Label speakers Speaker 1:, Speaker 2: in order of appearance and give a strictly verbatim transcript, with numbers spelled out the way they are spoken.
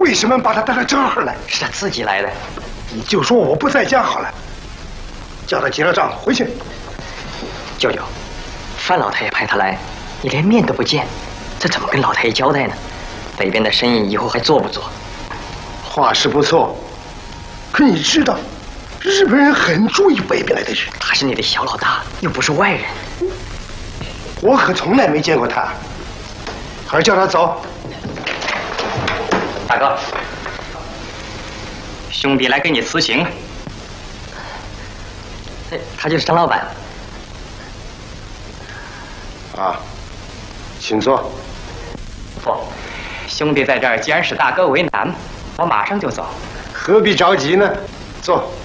Speaker 1: 为什么把他带到这儿来？
Speaker 2: 是他自己来的。
Speaker 1: 你就说我不在家好了，叫他结了账回去。
Speaker 2: 舅舅，范老太爷派他来，你连面都不见，这怎么跟老太爷交代呢？北边的生意以后还做不做？
Speaker 1: 话是不错，可你知道，日本人很注意北边来的人。
Speaker 2: 他是你的小老大，又不是外人。
Speaker 1: 我可从来没见过他，还是叫他走。
Speaker 3: 大哥，兄弟来给你辞行。
Speaker 2: 哎，他就是张老板。
Speaker 1: 啊，请坐。
Speaker 3: 不，兄弟在这儿，既然使大哥为难，我马上就走。
Speaker 1: 何必着急呢？坐。